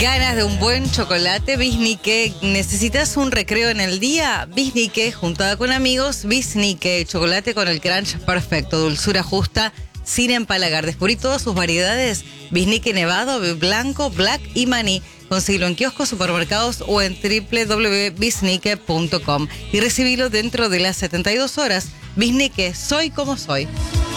¿Ganas de un buen chocolate? Bisnique. ¿Necesitas un recreo en el día? Bisnique, juntada con amigos, Bisnique. Chocolate con el crunch perfecto, dulzura justa, sin empalagar. Descubrí todas sus variedades. Bisnique nevado, blanco, black y maní. Conseguilo en kioscos, supermercados o en www.bisnique.com y recibilo dentro de las 72 horas. Bisnique, soy como soy.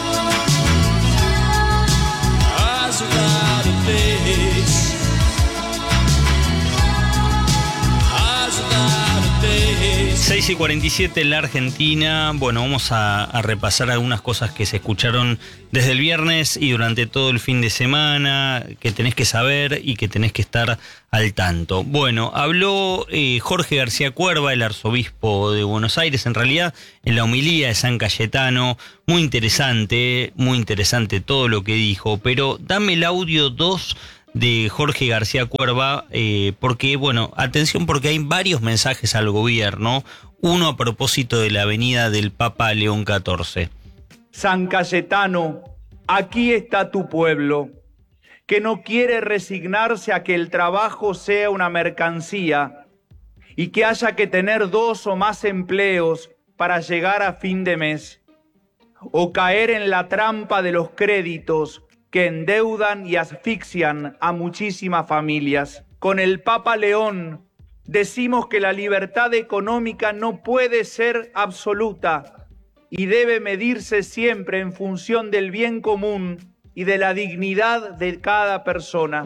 6:47 en la Argentina. Bueno, vamos a repasar algunas cosas que se escucharon desde el viernes y durante todo el fin de semana, que tenés que saber y que tenés que estar al tanto. Bueno, habló Jorge García Cuerva, el arzobispo de Buenos Aires, en realidad en la homilía de San Cayetano. Muy interesante todo lo que dijo, pero dame el audio 2 de Jorge García Cuerva, porque, bueno, atención, porque hay varios mensajes al gobierno. Uno a propósito de la venida del Papa León XIV. San Cayetano, aquí está tu pueblo, que no quiere resignarse a que el trabajo sea una mercancía y que haya que tener 2 o más empleos para llegar a fin de mes, o caer en la trampa de los créditos que endeudan y asfixian a muchísimas familias. Con el Papa León decimos que la libertad económica no puede ser absoluta y debe medirse siempre en función del bien común y de la dignidad de cada persona.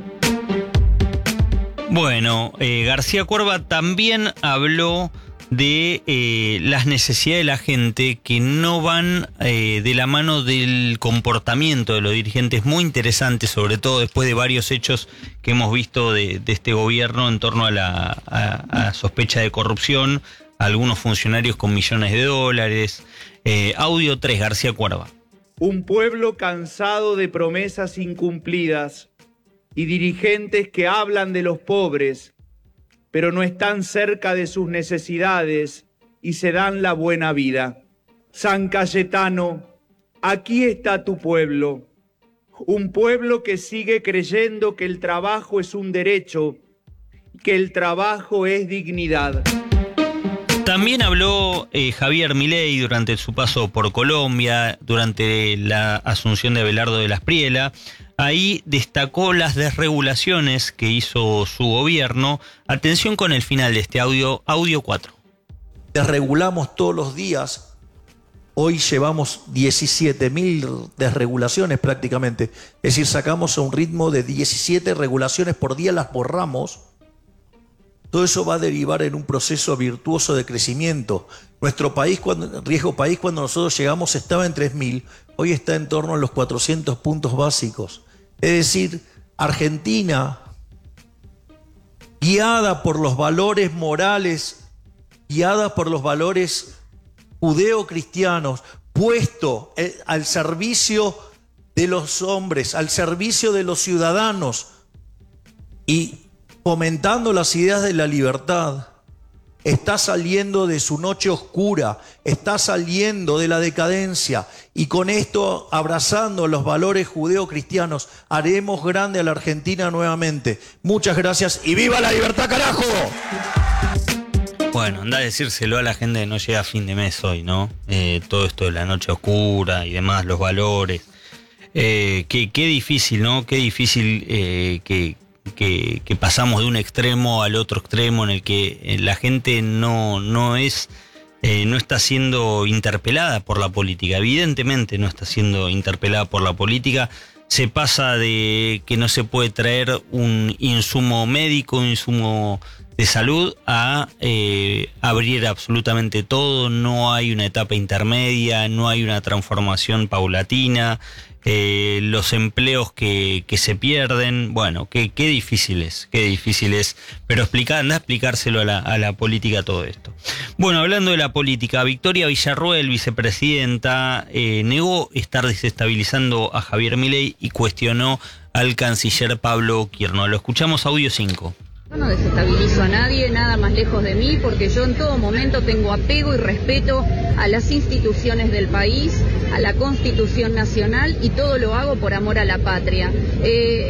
Bueno, García Cuerva también habló de las necesidades de la gente que no van de la mano del comportamiento de los dirigentes. Muy interesante, sobre todo después de varios hechos que hemos visto de este gobierno en torno a la sospecha de corrupción, algunos funcionarios con millones de dólares. Audio 3, García Cuerva. Un pueblo cansado de promesas incumplidas y dirigentes que hablan de los pobres, pero no están cerca de sus necesidades y se dan la buena vida. San Cayetano, aquí está tu pueblo, un pueblo que sigue creyendo que el trabajo es un derecho, que el trabajo es dignidad. También habló Javier Milei durante su paso por Colombia, durante la asunción de Abelardo de la Espriella. Ahí destacó las desregulaciones que hizo su gobierno. Atención con el final de este audio 4. Desregulamos todos los días. Hoy llevamos 17.000 desregulaciones prácticamente. Es decir, sacamos a un ritmo de 17 regulaciones por día, las borramos. Todo eso va a derivar en un proceso virtuoso de crecimiento. Nuestro país, cuando nosotros llegamos, estaba en 3.000. Hoy está en torno a los 400 puntos básicos. Es decir, Argentina, guiada por los valores morales, guiada por los valores judeocristianos, puesto al servicio de los hombres, al servicio de los ciudadanos y fomentando las ideas de la libertad, está saliendo de su noche oscura, está saliendo de la decadencia, y con esto, abrazando los valores judeocristianos, haremos grande a la Argentina nuevamente. Muchas gracias y ¡viva la libertad, carajo! Bueno, anda a decírselo a la gente que no llega a fin de mes hoy, ¿no? Todo esto de la noche oscura y demás, los valores. Qué difícil, ¿no? Qué difícil que pasamos de un extremo al otro extremo, en el que la gente no está siendo interpelada por la política. Evidentemente no está siendo interpelada por la política. Se pasa de que no se puede traer un insumo médico, un insumo de salud, a abrir absolutamente todo. No hay una etapa intermedia, no hay una transformación paulatina. Los empleos que se pierden, bueno, qué difícil es, pero anda a explicárselo a la política todo esto. Bueno, hablando de la política, Victoria Villarruel, vicepresidenta, negó estar desestabilizando a Javier Milei y cuestionó al canciller Pablo Quirno. Lo escuchamos, audio 5. Yo no desestabilizo a nadie, nada más lejos de mí, porque yo en todo momento tengo apego y respeto a las instituciones del país, a la Constitución Nacional, y todo lo hago por amor a la patria. El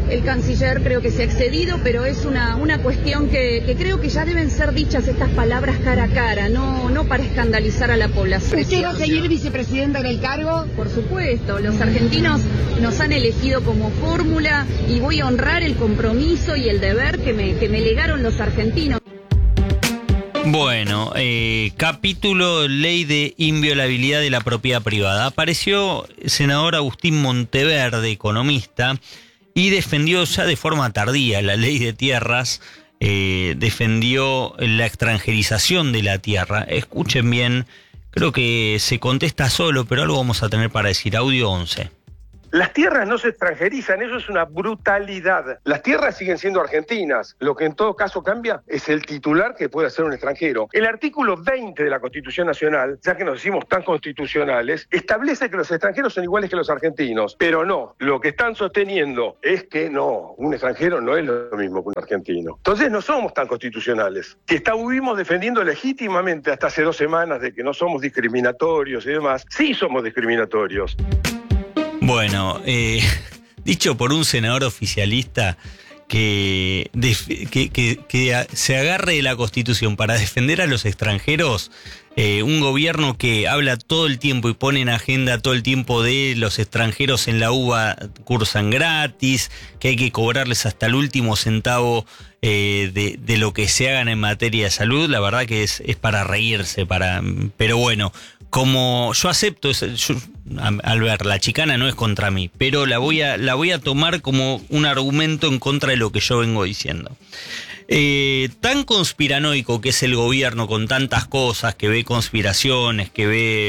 El canciller creo que se ha excedido, pero es una cuestión que creo que ya deben ser dichas estas palabras cara a cara, no para escandalizar a la población. ¿Usted va a seguir vicepresidenta en el cargo? Por supuesto, los argentinos nos han elegido como fórmula y voy a honrar el compromiso y el deber que me legaron los argentinos. Bueno, capítulo Ley de Inviolabilidad de la Propiedad Privada. Apareció el senador Agustín Monteverde, economista, y defendió ya de forma tardía la ley de tierras, defendió la extranjerización de la tierra. Escuchen bien, creo que se contesta solo, pero algo vamos a tener para decir. Audio 11. Las tierras no se extranjerizan, eso es una brutalidad. Las tierras siguen siendo argentinas. Lo que en todo caso cambia es el titular que puede ser un extranjero. El artículo 20 de la Constitución Nacional, ya que nos decimos tan constitucionales, establece que los extranjeros son iguales que los argentinos. Pero no, lo que están sosteniendo es que no, un extranjero no es lo mismo que un argentino. Entonces no somos tan constitucionales. Que estuvimos defendiendo legítimamente hasta hace 2 semanas de que no somos discriminatorios y demás. Sí somos discriminatorios. Bueno, dicho por un senador oficialista que se agarre de la Constitución para defender a los extranjeros, un gobierno que habla todo el tiempo y pone en agenda todo el tiempo de los extranjeros en la UBA cursan gratis, que hay que cobrarles hasta el último centavo de lo que se hagan en materia de salud. La verdad que es para reírse, pero bueno. Como yo acepto, al ver, la chicana no es contra mí, pero la voy a tomar como un argumento en contra de lo que yo vengo diciendo. Tan conspiranoico que es el gobierno con tantas cosas, que ve conspiraciones, que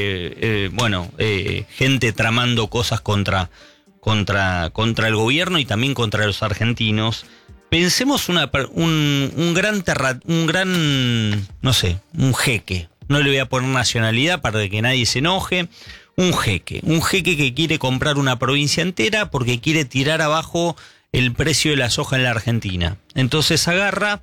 ve gente tramando cosas contra el gobierno y también contra los argentinos. Pensemos un jeque. No le voy a poner nacionalidad para que nadie se enoje. Un jeque que quiere comprar una provincia entera porque quiere tirar abajo el precio de la soja en la Argentina. Entonces agarra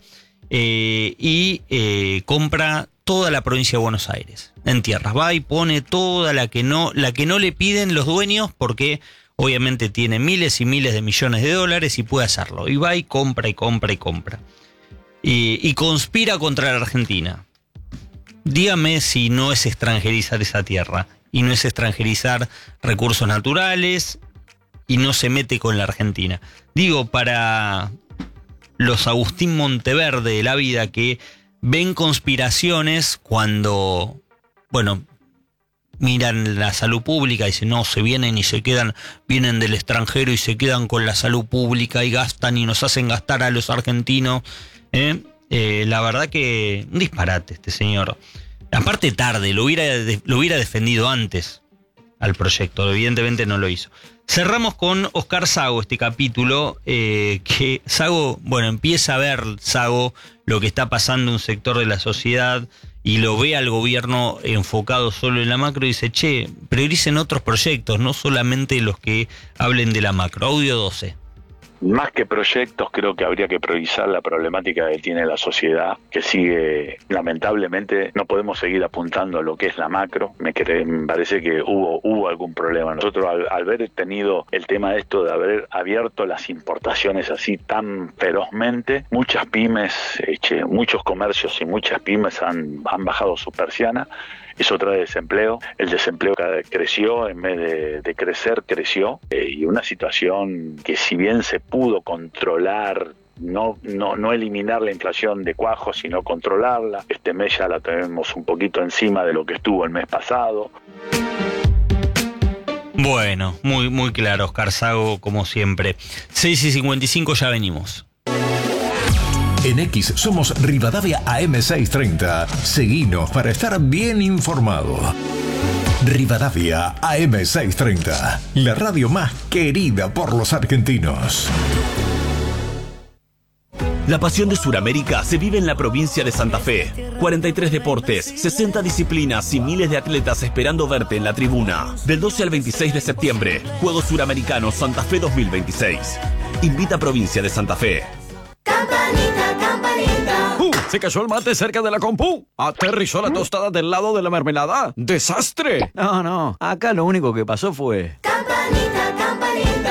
y compra toda la provincia de Buenos Aires en tierras. Va y pone toda la que no le piden los dueños porque obviamente tiene miles y miles de millones de dólares y puede hacerlo. Y va y compra y compra y compra. Y conspira contra la Argentina. Dígame si no es extranjerizar esa tierra y no es extranjerizar recursos naturales y no se mete con la Argentina. Digo, para los Agustín Monteverde de la vida que ven conspiraciones cuando, miran la salud pública y dicen, no, se vienen y se quedan, vienen del extranjero y se quedan con la salud pública y gastan y nos hacen gastar a los argentinos, la verdad que un disparate este señor. Aparte tarde, lo hubiera defendido antes al proyecto, evidentemente no lo hizo. Cerramos con Oscar Sago este capítulo, que Sago, empieza a ver Sago lo que está pasando en un sector de la sociedad y lo ve al gobierno enfocado solo en la macro y dice, prioricen otros proyectos, no solamente los que hablen de la macro. Audio 12. Más que proyectos, creo que habría que priorizar la problemática que tiene la sociedad, que sigue, lamentablemente, no podemos seguir apuntando a lo que es la macro. Me parece que hubo algún problema. Nosotros, al haber tenido el tema de esto de haber abierto las importaciones así tan ferozmente, muchas pymes, muchos comercios y muchas pymes han bajado su persiana. Eso trae desempleo. El desempleo creció, en vez de crecer, creció. Y una situación que, si bien se pudo controlar, no eliminar la inflación de cuajo, sino controlarla. Este mes ya la tenemos un poquito encima de lo que estuvo el mes pasado. Bueno, muy, muy claro, Oscar Sago, como siempre. 6:55, ya venimos. En X somos Rivadavia AM630. Seguinos para estar bien informado. Rivadavia AM630, la radio más querida por los argentinos. La pasión de Sudamérica se vive en la provincia de Santa Fe. 43 deportes, 60 disciplinas y miles de atletas esperando verte en la tribuna. Del 12 al 26 de septiembre, Juegos Suramericanos Santa Fe 2026. Invita a Provincia de Santa Fe. Campanita, campanita. Se cayó el mate cerca de la compu. Aterrizó la tostada del lado de la mermelada. ¡Desastre! No, acá lo único que pasó fue... Campanita, campanita.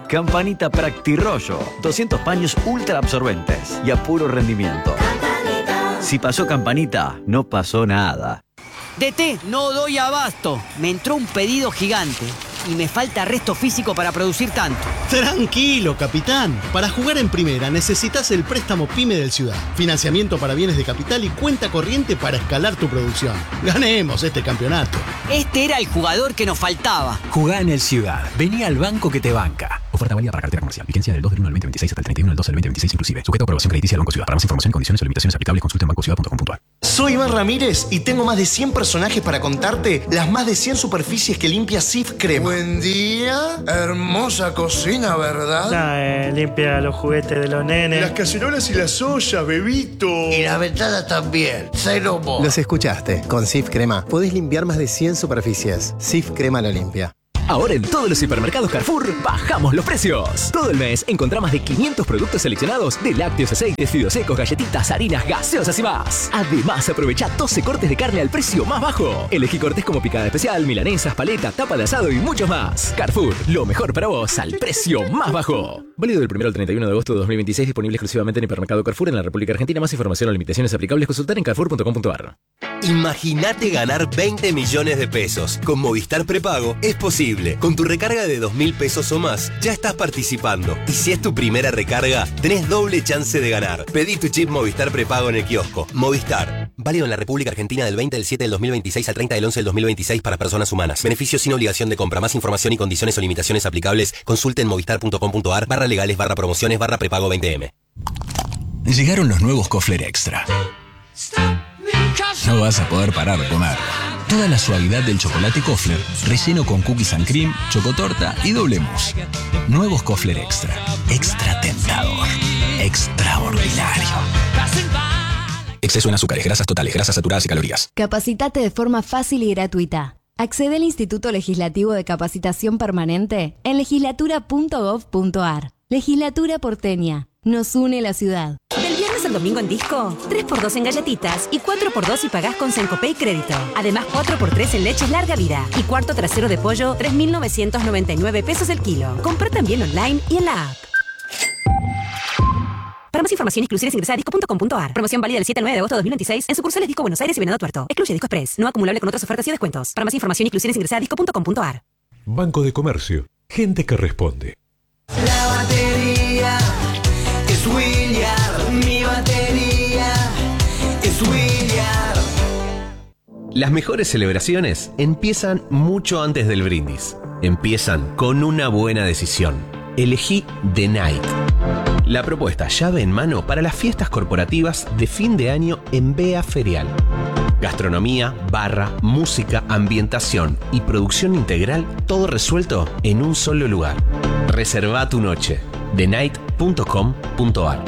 Campanita Practirollo. 200 paños ultra absorbentes y a puro rendimiento. Si pasó Campanita, no pasó nada. DT, no doy abasto. Me entró un pedido gigante y me falta resto físico para producir tanto. Tranquilo, capitán. Para jugar en primera necesitas el préstamo PYME del Ciudad. Financiamiento para bienes de capital y cuenta corriente para escalar tu producción. Ganemos este campeonato. Este era el jugador que nos faltaba. Jugá en el Ciudad. Vení al banco que te banca. Oferta válida para cartera comercial. Vigencia del 2 del 1 al 2026 hasta el 31 del 2 del 2026 inclusive. Sujeto a aprobación crediticia del Banco Ciudad. Para más información, condiciones o limitaciones aplicables, consulta en bancociudad.com.ar. Soy Iván Ramírez y tengo más de 100 personajes para contarte las más de 100 superficies que limpia Cif Crema. Buen día. Hermosa cocina, ¿verdad? Limpia los juguetes de los nenes. Las cacerolas y las ollas, bebito. Y las ventanas también. Cero mo. Los escuchaste. Con Cif Crema podés limpiar más de 100 superficies. Cif Crema lo limpia. Ahora en todos los hipermercados Carrefour bajamos los precios. Todo el mes encontrá más de 500 productos seleccionados de lácteos, aceites, fideos secos, galletitas, harinas, gaseosas y más. Además, aprovecha 12 cortes de carne al precio más bajo. Elegí cortes como picada especial, milanesas, paleta, tapa de asado y mucho más. Carrefour, lo mejor para vos al precio más bajo. Válido del 1 al 31 de agosto de 2026, disponible exclusivamente en hipermercado Carrefour en la República Argentina. Más información o limitaciones aplicables consultar en carrefour.com.ar. Imagínate ganar 20 millones de pesos. Con Movistar Prepago es posible. Con tu recarga de 2.000 pesos o más, ya estás participando. Y si es tu primera recarga, tenés doble chance de ganar. Pedí tu chip Movistar Prepago en el kiosco. Movistar. Válido en la República Argentina del 20 del 7 del 2026 al 30 del 11 del 2026 para personas humanas. Beneficios sin obligación de compra. Más información y condiciones o limitaciones aplicables, consulte en movistar.com.ar/legales/prepago 20M. Llegaron los nuevos Kofler Extra. No vas a poder parar de comer. Toda la suavidad del chocolate Kofler, relleno con cookies and cream, chocotorta y doble mousse. Nuevos Kofler Extra. Extra tentador. Extraordinario. Exceso en azúcares, grasas totales, grasas saturadas y calorías. Capacitate de forma fácil y gratuita. Accede al Instituto Legislativo de Capacitación Permanente en legislatura.gov.ar. Legislatura porteña. Nos une la ciudad. Del viernes al domingo en Disco, 3x2 en galletitas y 4x2 si pagás con Sencopay Crédito. Además, 4x3 en leches larga vida. Y cuarto trasero de pollo, 3.999 pesos el kilo. Compra también online y en la app. Para más información y exclusiones ingresa a disco.com.ar. Promoción válida del 7 al 9 de agosto de 2026 en sucursales Disco Buenos Aires y Venado Tuerto. Excluye Disco Express. No acumulable con otras ofertas y descuentos. Para más información y exclusiones ingresa a disco.com.ar. Banco de Comercio. Gente que responde. La batería es Williard. Mi batería es Williard. Las mejores celebraciones empiezan mucho antes del brindis. Empiezan con una buena decisión. Elegí The Night. La propuesta llave en mano para las fiestas corporativas de fin de año en Bea Ferial. Gastronomía, barra, música, ambientación y producción integral, todo resuelto en un solo lugar. Reserva tu noche. thenight.com.ar.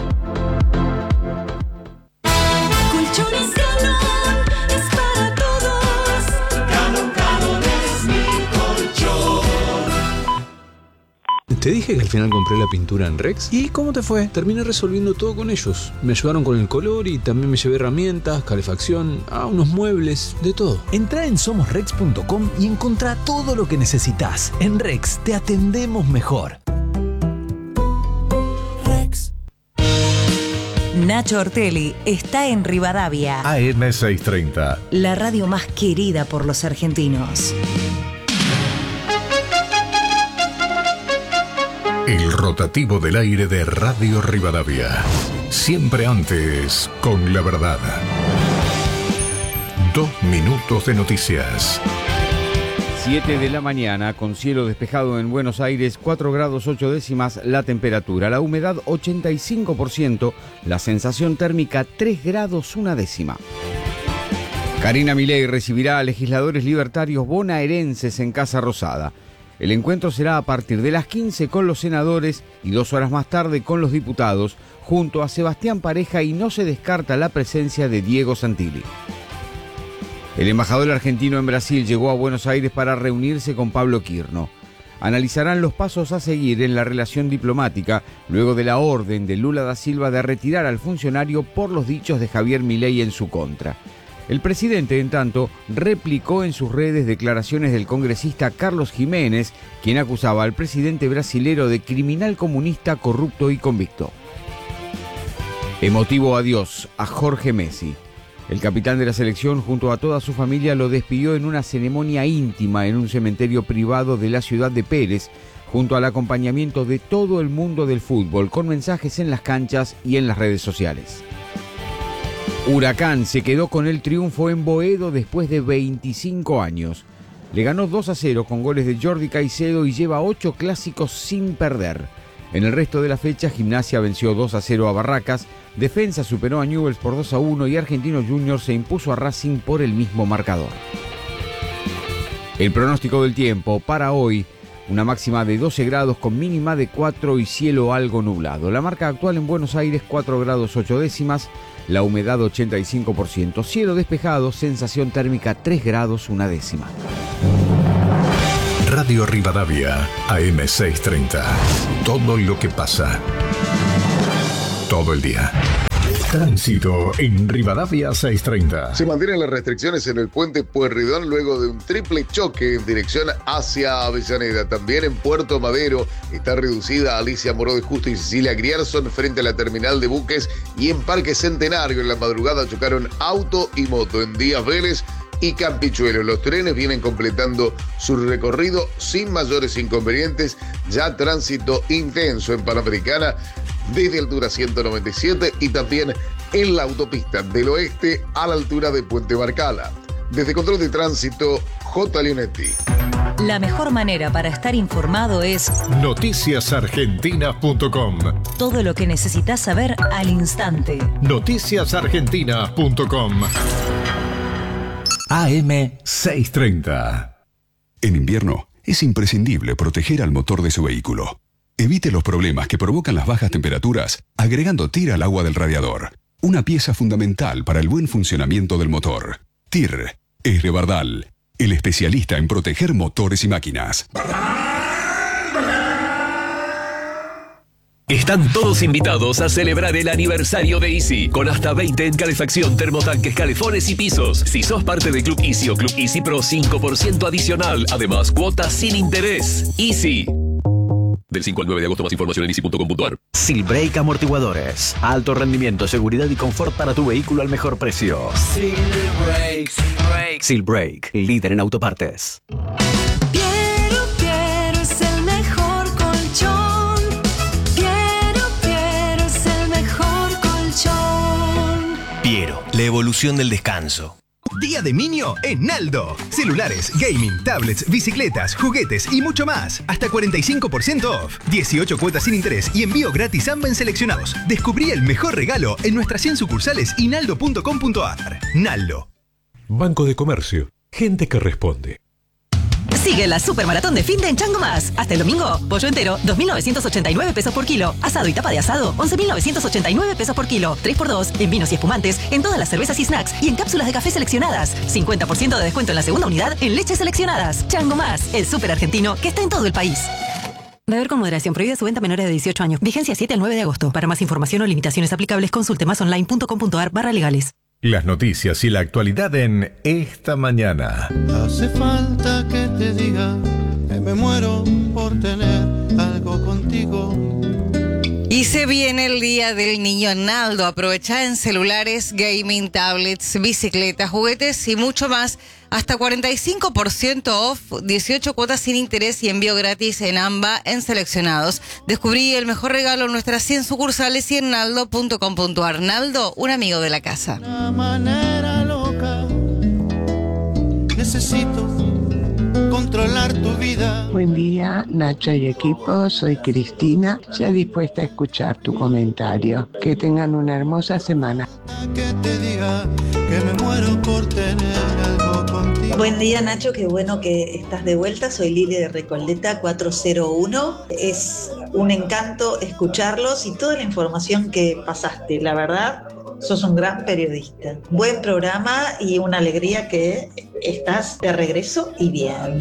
Colchones Galón es para todos. Galón, Galón es mi colchón. Te dije que al final compré la pintura en Rex. ¿Y cómo te fue? Terminé resolviendo todo con ellos. Me ayudaron con el color y también me llevé herramientas, calefacción, unos muebles, de todo. Entrá en somosrex.com y encontrá todo lo que necesitas. En Rex te atendemos mejor. Nacho Ortelli está en Rivadavia. AM630. La radio más querida por los argentinos. El rotativo del aire de Radio Rivadavia. Siempre antes, con la verdad. 2 minutos de noticias. 7 de la mañana, con cielo despejado en Buenos Aires, 4 grados 8 décimas la temperatura, la humedad 85%, la sensación térmica 3 grados 1 décima. Karina Milei recibirá a legisladores libertarios bonaerenses en Casa Rosada. El encuentro será a partir de las 15 con los senadores y 2 horas más tarde con los diputados, junto a Sebastián Pareja, y no se descarta la presencia de Diego Santilli. El embajador argentino en Brasil llegó a Buenos Aires para reunirse con Pablo Quirno. Analizarán los pasos a seguir en la relación diplomática luego de la orden de Lula da Silva de retirar al funcionario por los dichos de Javier Milei en su contra. El presidente, en tanto, replicó en sus redes declaraciones del congresista Carlos Jiménez, quien acusaba al presidente brasilero de criminal comunista, corrupto y convicto. Emotivo adiós a Jorge Messi. El capitán de la selección, junto a toda su familia, lo despidió en una ceremonia íntima en un cementerio privado de la ciudad de Pérez, junto al acompañamiento de todo el mundo del fútbol, con mensajes en las canchas y en las redes sociales. Huracán se quedó con el triunfo en Boedo después de 25 años. Le ganó 2-0 con goles de Jordi Caicedo y lleva 8 clásicos sin perder. En el resto de la fecha, Gimnasia venció 2-0 a Barracas, Defensa superó a Newell's por 2-1 y Argentino Juniors se impuso a Racing por el mismo marcador. El pronóstico del tiempo para hoy: una máxima de 12 grados con mínima de 4 y cielo algo nublado. La marca actual en Buenos Aires 4 grados 8 décimas, la humedad 85%, cielo despejado, sensación térmica 3 grados 1 décima. Radio Rivadavia, AM630. Todo lo que pasa. Todo el día. Tránsito en Rivadavia 630. Se mantienen las restricciones en el puente Pueyrredón luego de un triple choque en dirección hacia Avellaneda. También en Puerto Madero está reducida Alicia Moró de Justo y Cecilia Grierson frente a la terminal de buques, y en Parque Centenario en la madrugada chocaron auto y moto en Díaz Vélez y Campichuelo. Los trenes vienen completando su recorrido sin mayores inconvenientes. Ya tránsito intenso en Panamericana desde altura 197 y también en la autopista del oeste a la altura de Puente Barcala. Desde Control de Tránsito, J. Leonetti. La mejor manera para estar informado es noticiasargentinas.com. Todo lo que necesitas saber al instante. Noticiasargentinas.com. AM630. En invierno es imprescindible proteger al motor de su vehículo. Evite los problemas que provocan las bajas temperaturas agregando TIR al agua del radiador, una pieza fundamental para el buen funcionamiento del motor. TIR es de Bardal, el especialista en proteger motores y máquinas. Están todos invitados a celebrar el aniversario de Easy, con hasta 20 en calefacción, termotanques, calefones y pisos. Si sos parte del Club Easy o Club Easy Pro, 5% adicional. Además, cuotas sin interés. Easy. Del 5 al 9 de agosto, más información en easy.com.ar. Silbrake Amortiguadores. Alto rendimiento, seguridad y confort para tu vehículo al mejor precio. Silbrake, líder en autopartes. Piero es el mejor colchón. Piero es el mejor colchón. Piero, la evolución del descanso. Día de Minio en Naldo. Celulares, gaming, tablets, bicicletas, juguetes y mucho más. Hasta 45% off. 18 cuotas sin interés y envío gratis AMBA en seleccionados. Descubrí el mejor regalo en nuestras 100 sucursales y naldo.com.ar. Naldo. Banco de Comercio. Gente que responde. Sigue la supermaratón de fin de en Chango Más. Hasta el domingo, pollo entero, 2.989 pesos por kilo. Asado y tapa de asado, 11.989 pesos por kilo. 3x2 en vinos y espumantes, en todas las cervezas y snacks y en cápsulas de café seleccionadas. 50% de descuento en la segunda unidad en leches seleccionadas. Chango Más, el súper argentino que está en todo el país. Beber con moderación. Prohibida su venta a menores de 18 años. Vigencia 7 al 9 de agosto. Para más información o limitaciones aplicables, consulte masonline.com.ar/legales. Las noticias y la actualidad en Esta Mañana. Hace falta que te diga que me muero por tener algo contigo. Y se viene el Día del Niño en Naldo. Aprovecha en celulares, gaming, tablets, bicicletas, juguetes y mucho más. Hasta 45% off, 18 cuotas sin interés y envío gratis en AMBA en seleccionados. Descubrí el mejor regalo en nuestras 100 sucursales y en naldo.com.ar. Naldo, un amigo de la casa. Una manera loca. Necesito controlar tu vida. Buen día, Nacho y equipo. Soy Cristina, ya dispuesta a escuchar tu comentario. Que tengan una hermosa semana. Que te diga que me muero por tener algo contigo. Buen día, Nacho, qué bueno que estás de vuelta. Soy Lili de Recoleta 401. Es un encanto escucharlos y toda la información que pasaste. La verdad, sos un gran periodista. Buen programa y una alegría que estás de regreso y bien.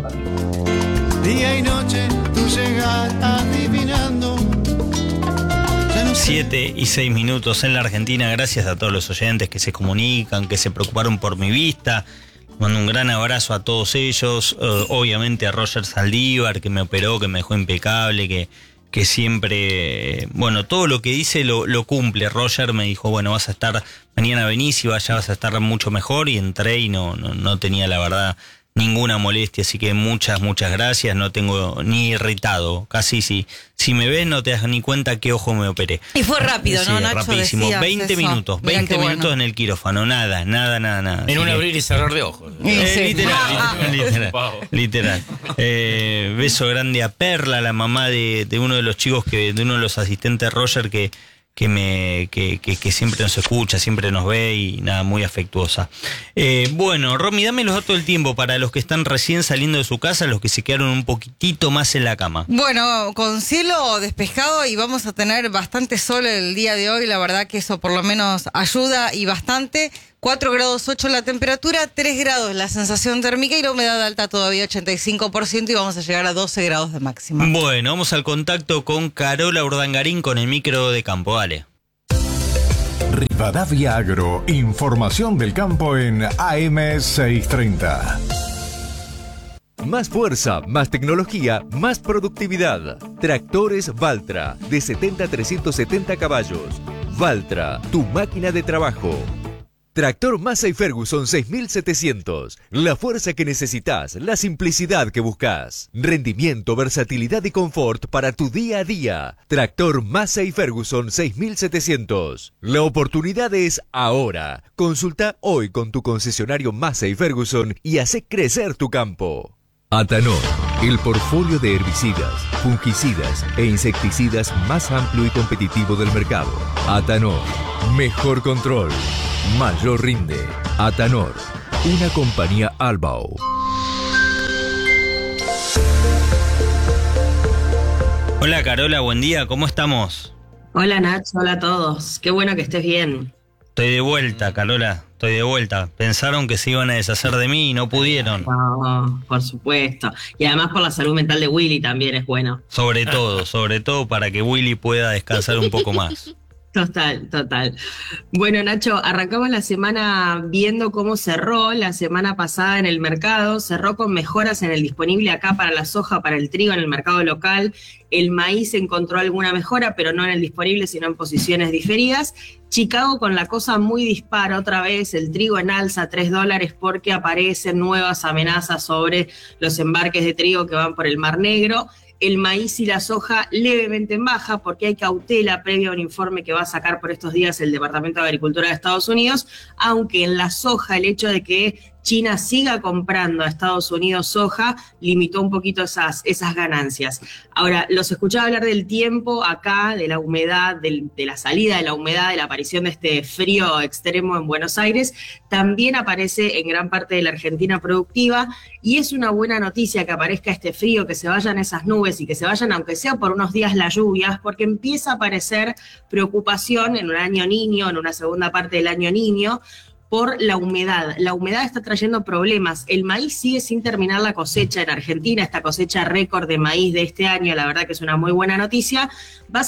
Día y noche tú llegas adivinando. 7:06 en la Argentina. Gracias a todos los oyentes que se comunican, que se preocuparon por mi vista. Mando un gran abrazo a todos ellos. Obviamente a Roger Saldívar, que me operó, que me dejó impecable, que siempre, bueno, todo lo que dice lo cumple. Roger me dijo, bueno, vas a estar, mañana venís y ya vas a estar mucho mejor, y entré y no tenía, la verdad, ninguna molestia, así que muchas gracias. No tengo ni irritado, casi si me ves no te das ni cuenta qué ojo me operé. Y fue rápido, sí, ¿no, Nacho? Rapidísimo, 20 eso. minutos, Mirá 20 minutos bueno. en el quirófano, nada. En un abrir y cerrar de ojos. Literal. Beso grande a Perla, la mamá de uno de los chicos, de uno de los asistentes Roger, que siempre nos escucha, siempre nos ve, y nada, muy afectuosa. Bueno, Romy, dame los datos del tiempo para los que están recién saliendo de su casa, los que se quedaron un poquitito más en la cama. Bueno, con cielo despejado, y vamos a tener bastante sol el día de hoy, la verdad que eso por lo menos ayuda y bastante. 4 grados 8 la temperatura, 3 grados la sensación térmica, y la humedad alta todavía 85%, y vamos a llegar a 12 grados de máxima. Bueno, vamos al contacto con Carola Urdangarín con el micro de campo, dale. Rivadavia Agro, información del campo en AM 630. Más fuerza, más tecnología, más productividad. Tractores Valtra, de 70 a 370 caballos. Valtra, tu máquina de trabajo. Tractor Massey Ferguson 6700. La fuerza que necesitas, la simplicidad que buscas. Rendimiento, versatilidad y confort para tu día a día. Tractor Massey Ferguson 6700. La oportunidad es ahora. Consulta hoy con tu concesionario Massey Ferguson y hace crecer tu campo. Atanor, el portfolio de herbicidas, fungicidas e insecticidas más amplio y competitivo del mercado. Atanor, mejor control, mayor rinde. Atanor, una compañía Albao. Hola Carola, buen día, ¿cómo estamos? Hola Nacho, hola a todos. Qué bueno que estés bien. Estoy de vuelta, Carola, estoy de vuelta. Pensaron que se iban a deshacer de mí y no pudieron. No, por supuesto. Y además por la salud mental de Willy también es bueno. Sobre todo para que Willy pueda descansar un poco más. Total. Bueno, Nacho, arrancamos la semana viendo cómo cerró la semana pasada en el mercado. Cerró con mejoras en el disponible acá para la soja, para el trigo en el mercado local. El maíz encontró alguna mejora, pero no en el disponible, sino en posiciones diferidas. Chicago con la cosa muy dispara otra vez, el trigo en alza, $3, porque aparecen nuevas amenazas sobre los embarques de trigo que van por el Mar Negro. El maíz y la soja levemente en baja, porque hay cautela previa a un informe que va a sacar por estos días el Departamento de Agricultura de Estados Unidos, aunque en la soja el hecho de que China siga comprando a Estados Unidos soja limitó un poquito esas ganancias. Ahora, los escuchaba hablar del tiempo acá, de la humedad, de la salida de la humedad, de la aparición de este frío extremo en Buenos Aires. También aparece en gran parte de la Argentina productiva, y es una buena noticia que aparezca este frío, que se vayan esas nubes y que se vayan, aunque sea por unos días, las lluvias, porque empieza a aparecer preocupación en un año niño, en una segunda parte del año niño, por la humedad. La humedad está trayendo problemas. El maíz sigue sin terminar la cosecha en Argentina, esta cosecha récord de maíz de este año, la verdad que es una muy buena noticia. Va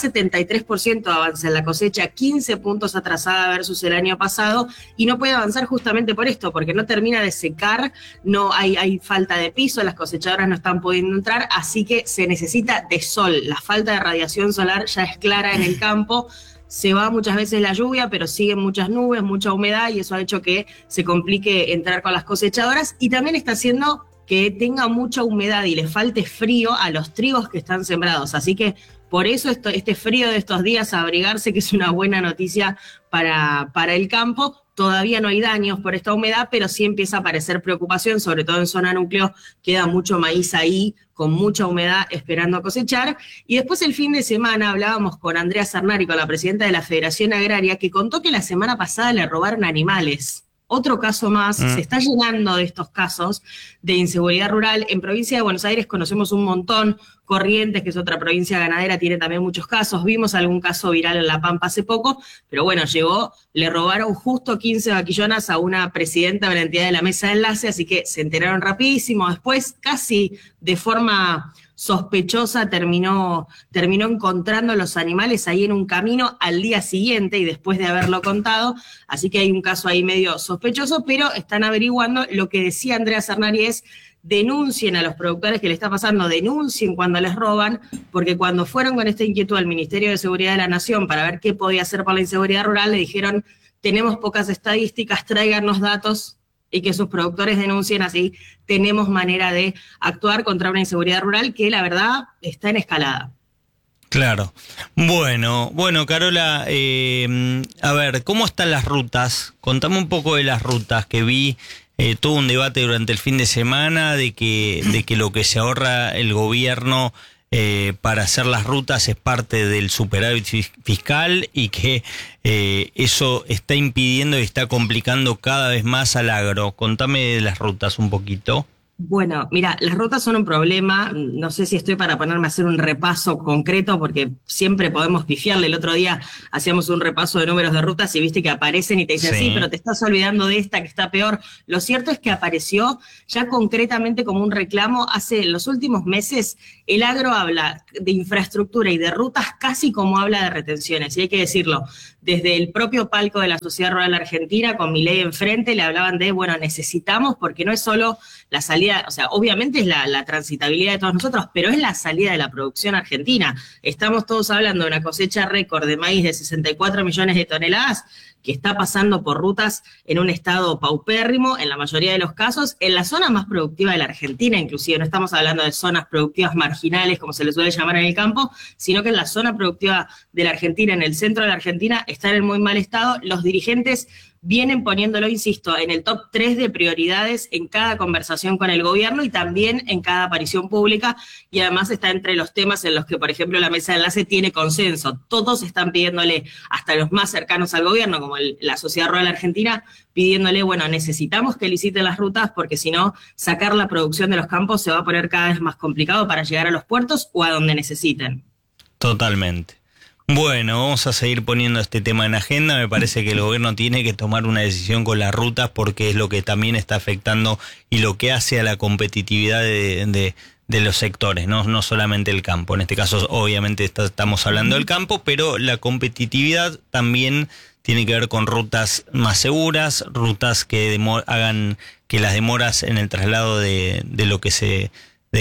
73% de avance en la cosecha, 15 puntos atrasada versus el año pasado, y no puede avanzar justamente por esto, porque no termina de secar, no hay falta de piso, las cosechadoras no están pudiendo entrar, así que se necesita de sol. La falta de radiación solar ya es clara en el campo. Se va muchas veces la lluvia, pero siguen muchas nubes, mucha humedad, y eso ha hecho que se complique entrar con las cosechadoras, y también está haciendo que tenga mucha humedad y le falte frío a los trigos que están sembrados. Así que por eso este frío de estos días, abrigarse, que es una buena noticia para el campo. Todavía no hay daños por esta humedad, pero sí empieza a aparecer preocupación, sobre todo en zona núcleo. Queda mucho maíz ahí, con mucha humedad, esperando cosechar. Y después el fin de semana hablábamos con Andrea Cernari, con la presidenta de la Federación Agraria, que contó que la semana pasada le robaron animales. Otro caso más, se está llenando de estos casos de inseguridad rural. En provincia de Buenos Aires conocemos un montón. Corrientes, que es otra provincia ganadera, tiene también muchos casos. Vimos algún caso viral en La Pampa hace poco, pero bueno, le robaron justo 15 vaquillonas a una presidenta de una entidad de la mesa de enlace, así que se enteraron rapidísimo. Después, casi de forma sospechosa terminó encontrando los animales ahí en un camino al día siguiente y después de haberlo contado, así que hay un caso ahí medio sospechoso, pero están averiguando. Lo que decía Andrea Cernari es: denuncien a los productores que le está pasando, denuncien cuando les roban, porque cuando fueron con esta inquietud al Ministerio de Seguridad de la Nación para ver qué podía hacer por la inseguridad rural, le dijeron: tenemos pocas estadísticas, tráiganos datos y que sus productores denuncien, así tenemos manera de actuar contra una inseguridad rural que la verdad está en escalada. Claro. Bueno, Carola, a ver, ¿cómo están las rutas? Contame un poco de las rutas que vi. Tuvo un debate durante el fin de semana de que lo que se ahorra el gobierno para hacer las rutas es parte del superávit fiscal y que eso está impidiendo y está complicando cada vez más al agro. Contame de las rutas un poquito. Bueno, mira, las rutas son un problema. No sé si estoy para ponerme a hacer un repaso concreto porque siempre podemos pifiarle. El otro día hacíamos un repaso de números de rutas y viste que aparecen y te dicen, sí, pero te estás olvidando de esta que está peor. Lo cierto es que apareció ya concretamente como un reclamo. Hace los últimos meses el agro habla de infraestructura y de rutas casi como habla de retenciones. Y hay que decirlo, desde el propio palco de la Sociedad Rural Argentina, con Milei enfrente, le hablaban de, bueno, necesitamos, porque no es solo la salida, o sea, obviamente es la transitabilidad de todos nosotros, pero es la salida de la producción argentina. Estamos todos hablando de una cosecha récord de maíz de 64 millones de toneladas, que está pasando por rutas en un estado paupérrimo, en la mayoría de los casos, en la zona más productiva de la Argentina, inclusive. No estamos hablando de zonas productivas marginales, como se les suele llamar en el campo, sino que en la zona productiva de la Argentina, en el centro de la Argentina, están en muy mal estado. Los dirigentes vienen poniéndolo, insisto, en el top 3 de prioridades en cada conversación con el gobierno y también en cada aparición pública, y además está entre los temas en los que, por ejemplo, la mesa de enlace tiene consenso. Todos están pidiéndole, hasta los más cercanos al gobierno, como la Sociedad Rural Argentina, pidiéndole, bueno, necesitamos que liciten las rutas porque si no, sacar la producción de los campos se va a poner cada vez más complicado para llegar a los puertos o a donde necesiten. Totalmente. Bueno, vamos a seguir poniendo este tema en agenda. Me parece que el gobierno tiene que tomar una decisión con las rutas porque es lo que también está afectando y lo que hace a la competitividad de los sectores, no solamente el campo. En este caso, obviamente, estamos hablando del campo, pero la competitividad también tiene que ver con rutas más seguras, rutas que hagan que las demoras en el traslado de lo que se...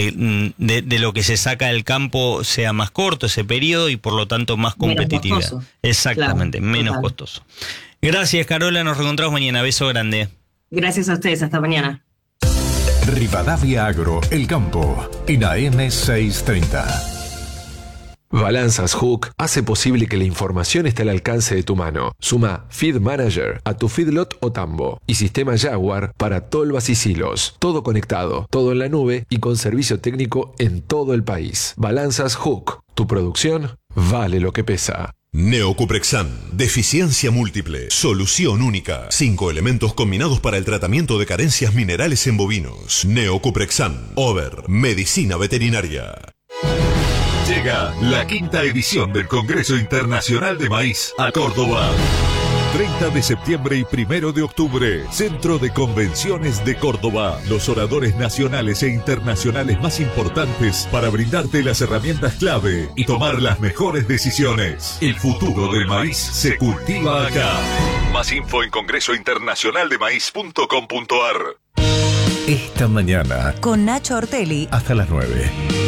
De lo que se saca del campo sea más corto ese periodo y por lo tanto más competitividad. Menos costoso. Exactamente, Claro, menos total. costoso. Gracias, Carola, nos reencontramos mañana. Beso grande. Gracias a ustedes, hasta mañana. Rivadavia Agro, El Campo, en AM 630. Balanzas Hook hace posible que la información esté al alcance de tu mano. Suma Feed Manager a tu feedlot o tambo y sistema Jaguar para tolvas y silos. Todo conectado, todo en la nube y con servicio técnico en todo el país. Balanzas Hook. Tu producción vale lo que pesa. Neocuprexan, deficiencia múltiple, solución única. 5 elementos combinados para el tratamiento de carencias minerales en bovinos. Neocuprexan, Over, medicina veterinaria. Llega la 5ª edición del Congreso Internacional de Maíz a Córdoba. 30 de septiembre y 1 de octubre, Centro de Convenciones de Córdoba. Los oradores nacionales e internacionales más importantes para brindarte las herramientas clave y tomar las mejores decisiones. El futuro del maíz se cultiva acá. Más info en congresointernacionaldemaíz.com.ar. Esta mañana, Con Nacho Ortelli. hasta las 9.